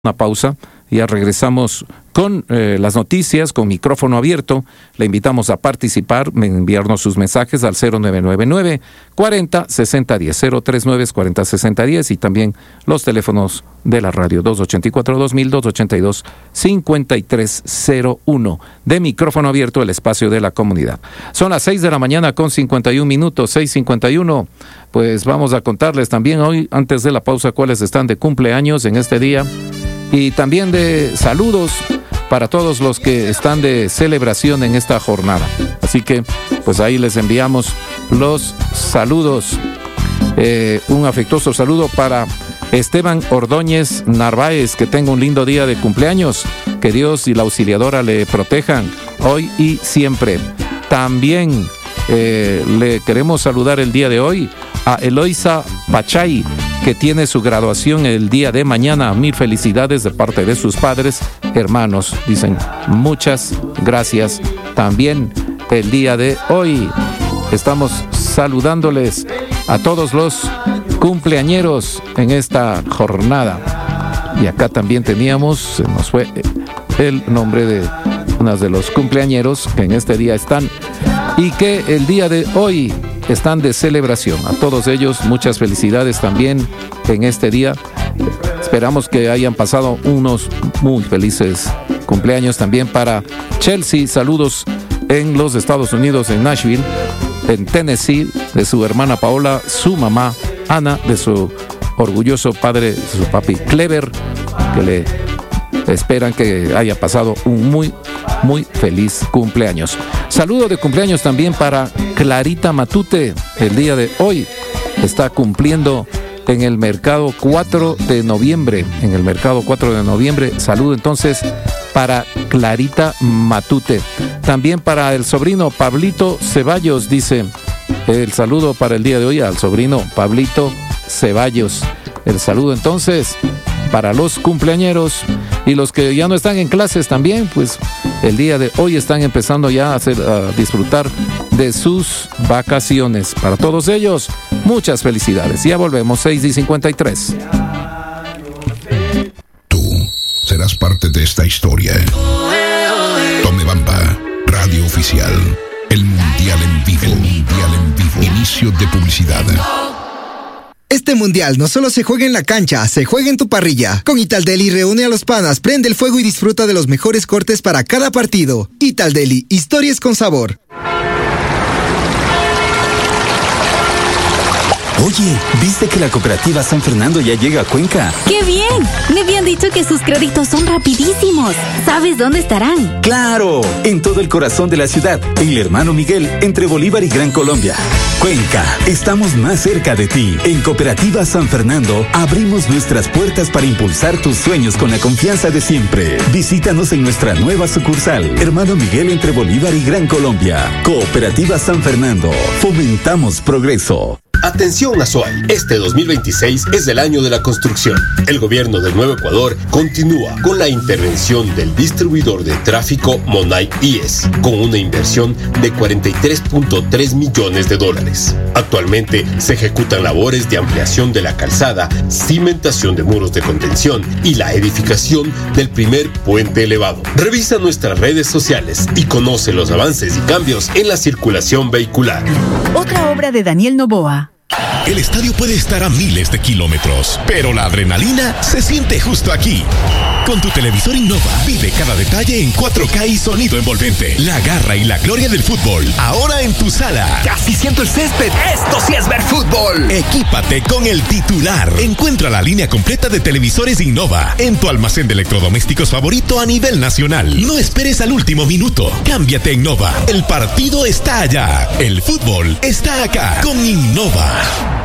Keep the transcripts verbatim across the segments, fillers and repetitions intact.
Una pausa, ya regresamos con eh, las noticias, con micrófono abierto. Le invitamos a participar, enviarnos sus mensajes al cero nueve nueve nueve, cuarenta, sesenta, diez, cero tres nueve, cuarenta, sesenta, diez y también los teléfonos de la radio dos ochenta y cuatro, dos mil, dos ochenta y dos, cincuenta y tres cero uno. De micrófono abierto, el espacio de la comunidad. Son las seis de la mañana con cincuenta y un minutos, seis cincuenta y uno. Pues vamos a contarles también hoy, antes de la pausa, cuáles están de cumpleaños en este día. Y también de saludos para todos los que están de celebración en esta jornada. Así que, pues ahí les enviamos los saludos. Eh, un afectuoso saludo para Esteban Ordóñez Narváez, que tenga un lindo día de cumpleaños. Que Dios y la auxiliadora le protejan hoy y siempre. También eh, le queremos saludar el día de hoy a Eloisa Pachay, que tiene su graduación el día de mañana. Mil felicidades de parte de sus padres, hermanos. Dicen muchas gracias. También el día de hoy estamos saludándoles a todos los cumpleañeros en esta jornada. Y acá también teníamos, se nos fue el nombre de unas de los cumpleañeros que en este día están y que el día de hoy están de celebración. A todos ellos muchas felicidades también en este día. Esperamos que hayan pasado unos muy felices cumpleaños también para Chelsea. Saludos en los Estados Unidos, en Nashville, en Tennessee, de su hermana Paola, su mamá Ana, de su orgulloso padre, de su papi Clever, que le esperan que haya pasado un muy, muy feliz cumpleaños. Saludo de cumpleaños también para Clarita Matute. El día de hoy está cumpliendo en el mercado cuatro de noviembre. En el mercado cuatro de noviembre. Saludo entonces para Clarita Matute. También para el sobrino Pablito Ceballos, dice el saludo para el día de hoy al sobrino Pablito Ceballos. El saludo entonces para los cumpleañeros y los que ya no están en clases también, pues el día de hoy están empezando ya a, hacer, a disfrutar de sus vacaciones. Para todos ellos, muchas felicidades. Ya volvemos, seis y cincuenta y tres. Tú serás parte de esta historia. Tomebamba, radio oficial. El Mundial en vivo. El Mundial en vivo. Inicio de publicidad. Este mundial no solo se juega en la cancha, se juega en tu parrilla. Con Italdeli reúne a los panas, prende el fuego y disfruta de los mejores cortes para cada partido. Italdeli, historias con sabor. Oye, ¿viste que la cooperativa San Fernando ya llega a Cuenca? ¡Qué bien! Me habían dicho que sus créditos son rapidísimos. ¿Sabes dónde estarán? ¡Claro! En todo el corazón de la ciudad, en el Hermano Miguel, entre Bolívar y Gran Colombia. Cuenca, estamos más cerca de ti. En Cooperativa San Fernando, abrimos nuestras puertas para impulsar tus sueños con la confianza de siempre. Visítanos en nuestra nueva sucursal, Hermano Miguel, entre Bolívar y Gran Colombia. Cooperativa San Fernando, fomentamos progreso. Atención Azuay, este dos mil veintiséis es el año de la construcción. El gobierno del Nuevo Ecuador continúa con la intervención del distribuidor de tráfico Monay I E S, con una inversión de cuarenta y tres punto tres millones de dólares. Actualmente se ejecutan labores de ampliación de la calzada, cimentación de muros de contención y la edificación del primer puente elevado. Revisa nuestras redes sociales y conoce los avances y cambios en la circulación vehicular. Otra obra de Daniel Noboa. El estadio puede estar a miles de kilómetros, pero la adrenalina se siente justo aquí. Con tu televisor Innova, vive cada detalle en cuatro K y sonido envolvente. La garra y la gloria del fútbol, ahora en tu sala. Casi siento el césped. Esto sí es ver fútbol. Equípate con el titular. Encuentra la línea completa de televisores Innova en tu almacén de electrodomésticos favorito a nivel nacional. No esperes al último minuto. Cámbiate a Innova. El partido está allá. El fútbol está acá. Con Innova.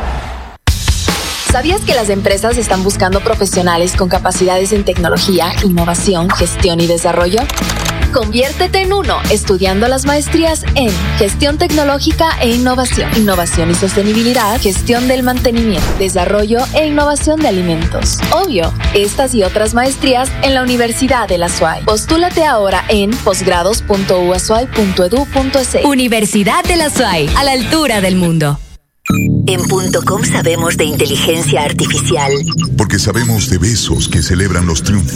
¿Sabías que las empresas están buscando profesionales con capacidades en tecnología, innovación, gestión y desarrollo? Conviértete en uno estudiando las maestrías en Gestión Tecnológica e Innovación, Innovación y Sostenibilidad, Gestión del Mantenimiento, Desarrollo e Innovación de Alimentos. Obvio, estas y otras maestrías en la Universidad de la Azuay. Postúlate ahora en posgrados punto u azuay punto edu punto es. Universidad de la Azuay, a la altura del mundo. En punto com sabemos de inteligencia artificial. Porque sabemos de besos que celebran los triunfos